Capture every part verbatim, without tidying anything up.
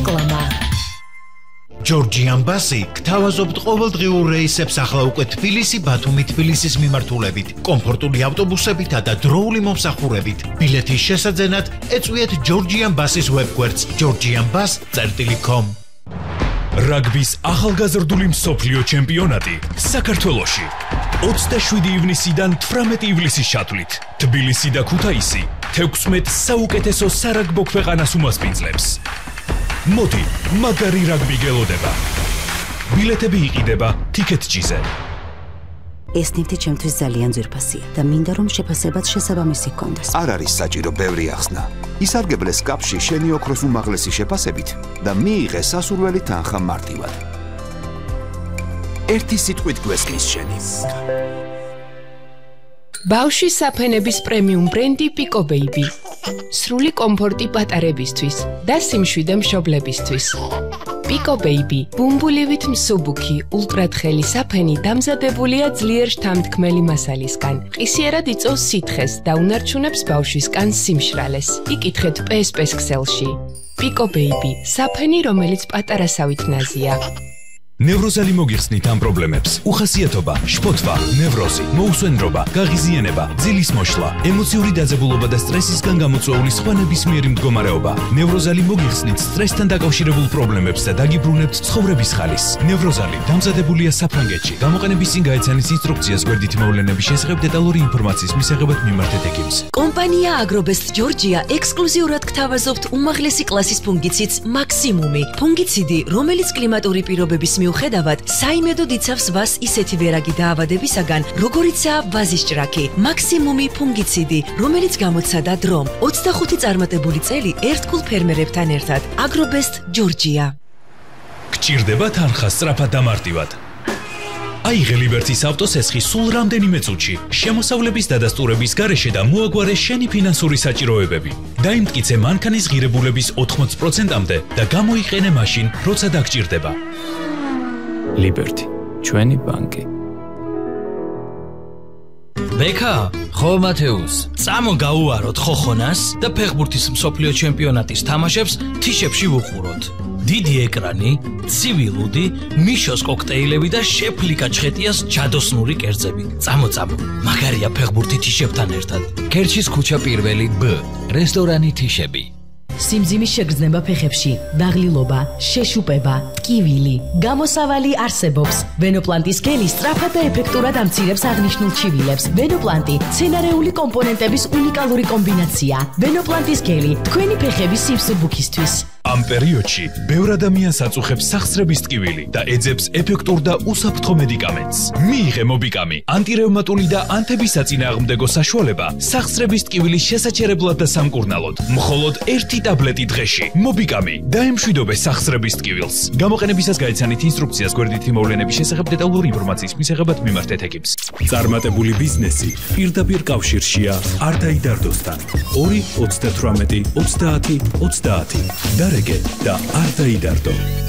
რეკლამა. ჯორჯიან ბასი გთავაზობთ ყოველდღიურ რეისებს ახლა უკვე თბილისი ბათუმი თბილისის მიმართულებით, კომფორტული ავტობუსებითა და დროული მომსახურებით. ბილეთის შესაძენად ეწვიეთ ჯორჯიან ბასის ვებგვერდს georgianbus dot com. რაგბის ახალგაზრდული მსოფლიო ჩემპიონატი საქართველოში ოცდაშვიდი ივნისიდან თვრამეტი ივლისის ჩათვლით. თბილისი და ქუთაისი თექვსმეტ საუკეთესო სარაგბო ქვეყანას უმასპინძლებს. მოდი, მაგარი რაგბი გელოდება. ბილეთები იყიდება TicketJet-ზე. ეს ნივთი ჩემთვის ძალიან ძვირფასია და მინდა რომ შეფასებაც შესაბამისი ჰქონდეს. არ არის საჭირო ბევრი ახსნა. ისარგებლეს კაპში შენი ოქროს უმაღლესი შეფასებით და მიიღე სასურველი თანხა მარტივად. ერთი სიტყვით გვესმის შენი. ბავშვის საფენების პრემიუმ ბრენდი Pico Baby. სრული კომფორტი პატარებისთვის და სიმშვიდე მშობლებისთვის. Pico Baby, ბუმბულივით მსუბუქი, ულტრათხელი საფენი დამზადებულია ძლიერ შთამთქმელი მასალისგან. ყისიერად იწვევს სითხეს და უნარჩუნებს ბავშვის კანს სიმშრალეს. იკითხეთ პე ეს პე-ს ქსელში. Pico Baby, საფენი, რომელიც პატარასავით ნაზია. ნევროზალი მოგიხსნით ამ პრობლემებს. უხასიათობა, შფოთვა, ნევროზი, მოუსვენრობა, გაღიზიანება, ძილის მოშლა, ემოციური დაძაბულობა და სტრესისგან გამოწვეული სხვა ნებისმიერი მდგომარეობა. ნევროზალი მოგიხსნით სტრესთან დაკავშირებულ პრობლემებს და დაგიბრუნებთ ცხოვრების ხალისს. ნევროზალი დამზადებულია საფრანგეთში. გამოყენების წინ გაეცანით ინსტრუქციას გვერდითი მოვლენების შესახებ დეტალური ინფორმაციის მისაღებად მიმართეთ ექიმს. კომპანია Agrobest Georgia ექსკლუზიურად გთავაზობთ უმაღლესი კლასის ფუნგიციდს მაქსიმუმი. ფუნგიციდი, რომელიც კლიმატური პირობების მიუხედავად საიმედოდ იცავს ვას ისეთი ვერაგი დაავადებისაგან, როგორიცაა ვაზის ჭრაქი. მაქსიმუმი ფუნგიციდი, რომელიც გამოცადა დრომ. ოცდახუთი წარმატებული წელი ერთგულ ფერმერებთან ერთად. Agrobest Georgia. გჭირდება თანხა სწრაფად და მარტივად. აიღე ლიბერტის ავტოსესხი სულ რამდენიმე წუთში. შემოსავლების დადასტურების გარეშე და მოაგვარე შენი ფინანსური საჭიროებები. დაიმტკიცე მანქანის ღირებულების ოთხმოცი პროცენტამდე და გამოიყენე მაშინ, როცა დაგჭირდება. ლიბერტი, ჩვენი ბანკი. ბექა, ხო მათეუს, წამო გაუაროთ ხოხონას და ფეხბურთის მსოფლიო ჩემპიონატის თამაშებს თიშებში ვუყუროთ. დიდი ეკრანი, ცივი ლუდი, მიშოს კოქტეილები და შეფლიკა ჩხეტიას ჯადოსნური კერძები. წამო წამო, მაგარია ფეხბურთი თიშებთან ერთად. კერჩის ქუჩა პირველი B, რესტორანი თიშები. სიმძიმის შეგრძნება ფეხებში, დაღლილობა, შეშუპება, ტკივილი, გამოსავალი არსებობს. ვენოპლანტის გელი სწრაფად და ეფექტურად ამცირებს აღნიშნულ ჩივილებს. ვენოპლანტი მცენარეული კომპონენტების უნიკალური კომბინაცია. ვენოპლანტის გელი თქვენი ფეხების სივსუბუქისთვის. ამ პერიოდში ბევრ ადამიანს აწუხებს სახსრების ტკივილი და ეძებს ეფექტურ და უსაფრთხო მედიკამენტს. მიიღე მობიკამი, ანტირევმატული და ანთების საწინააღმდეგო საშუალება სახსრების ტკივილის შესაჩერებლად და სამკურნალოდ. მხოლოდ ერთი ტაბლეტი დღეში. მობიკამი დაემშვიდობე სახსრების ტკივილს. გამოყენებისას გაეცანით ინსტრუქციას გვერდითი მოვლენების შესახებ დეტალური ინფორმაციის მისაღებად მიმართეთ ექიმს. წარმატებული ბიზნესი პირდაპირ კავშირშია არტაიდარდოსთან. ორი ოცდათვრამეტი ოცდაათი ოცდაათი. დარეგე და არ დაიდარდო.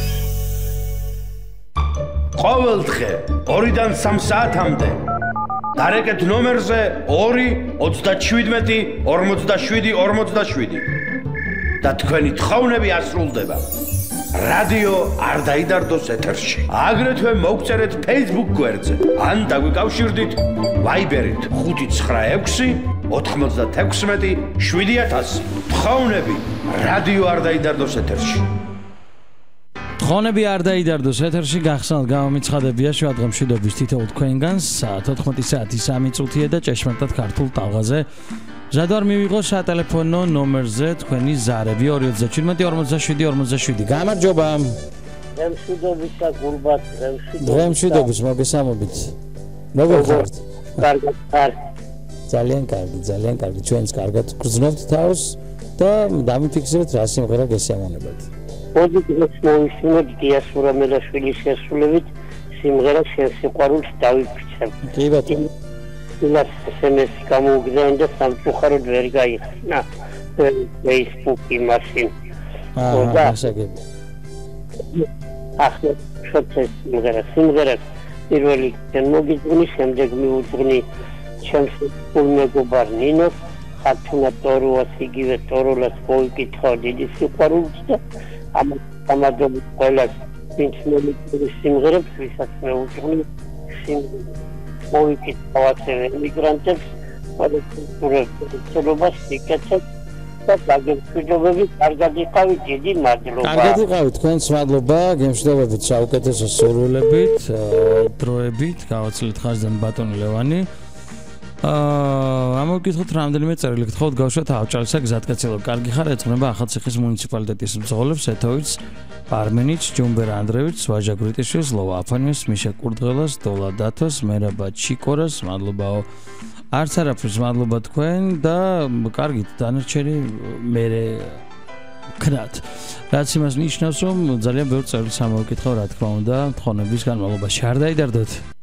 ყოველ დღე ორიდან სამ საათამდე დარეკეთ ნომერზე ორი ოცდაშვიდმეტი ორმოცდაშვიდი ორმოცდაშვიდი და თქვენი თხოვნები ასრულდება. რადიო არ დაიდარდოს ეთერში. აგრეთვე მოგწერეთ Facebook გვერდზე ან დაგვიკავშირდით Viber-ით ხუთი ცხრა ექვსი ოთხმოცდათექვსმეტი შვიდი ათასი. თხოვნები რადიო არ დაიდარდოს ეთერში. თხოვნები არ დაიდარდოს ეთერში გახსნათ გამომიცხადებია შევადგამშვიდობის თითოეულ თქვენგანს თოთხმეტი საათი სამი წუთია და ჭეშმარიტად ქართულ ტალღაზე. ჟადვარ მივიღო სატელეფონო ნომერზე თქვენი ზარები ორი ოცდაშვიდმეტი ორმოცდაშვიდი ორმოცდაშვიდი. გამარჯობა. დღემშვიდობის და გულბათ დღემშვიდობის მოგესალმებით. როგორ ხართ? კარგად ხარ. ძალიან კარგი, ძალიან კარგი. ჩვენც კარგად გრძნობთ თავს და დამიფიქსირეთ რა სიმღერა გესიამოვნებათ. პოზიტივს მოვისმინოთ დიასურა მელაშვილის შესრულებით სიმღერა შენ სიყვარულს დავიფრჩებ. კი ბატონო. იმას ესემესი გამოუგზავნე და სამწუხაროდ ვერ გაიხსნა Facebook-ი მაშინ. აა, გასაგები. ახლა შოთეს სიმღერა, სიმღერა პირველი ჩვენ მოგიძღვნი, შემდეგ მიუძღვნი ჩემს მეგობარ ნინოს, ხათუნა ტოროას იგივე ტოროლას მოიკითხა დიდი სიყვარულს და ამ გამარჯობა ყველას ვინც მომიწვევს სიმღერებს ვისაც მე უძღვნი სიმღერებს მოვიკითხავთ ემიგრანტებს ყველასურებას იკეთებ და გაგებშვიდობებით კარგად იყავით დიდი მადლობა კარგად იყავით თქვენს მადლობა გემშვიდობებით საუკეთესო სურვილებით დროებით გავაცილეთ ხაზიდან ბატონი ლევანი აა ამოვკითხოთ რამდენიმე წერილი გთხოვთ გავშვათ ავჭალისა გზატკეცილო კარგი ხარ ეწონება ახალციხის მუნიციპალიტეტის მძღოლებს ეთოვიც პარმენიც ჯუმბერ ანდრევიც ვაჟა გრიტიშვილს ლოვა აფანიოს მიშა კურდღელას დოლა დათოს მერაბა ჩიკორას მადლობაო არც არაფერს მადლობა თქვენ და კარგით დანარჩენი მერე ვქნათ რაც იმას ნიშნავს რომ ძალიან ბევრი წერილს ამოვკითხავ რა თქმა უნდა თხოვნების განმავლობაში არ დაიდარდოთ